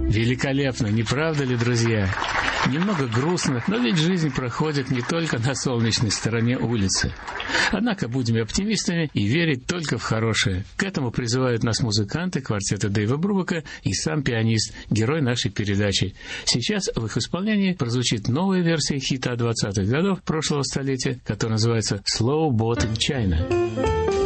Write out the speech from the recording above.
Великолепно, не правда ли, друзья? Немного грустно, но ведь жизнь проходит не только на солнечной стороне улицы. Однако будем оптимистами и верить только в хорошее. К этому призывают нас музыканты квартета Дэйва Брубака и сам пианист, герой нашей передачи. Сейчас в их исполнении прозвучит новая версия хита 20-х годов прошлого столетия, которая называется «Slow Boat in China».